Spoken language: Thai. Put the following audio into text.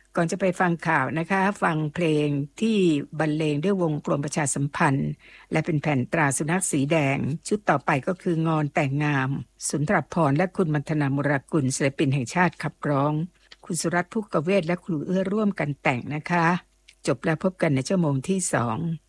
ก่อนจะไปฟังข่าวนะคะฟังเพลงที่บรรเลงด้วยวงกลมประชาสัมพันธ์และเป็นแผ่นตราสุนัขสีแดงชุดต่อไปก็คืองอนแต่งงามสุนทรภรณ์และคุณมัทนามุรากุลศิลปินแห่งชาติขับร้องคุณสุรัตน์ ภุกเวศและครูเอื้อร่วมกันแต่งนะคะจบแล้วพบกันในชั่วโมงที่2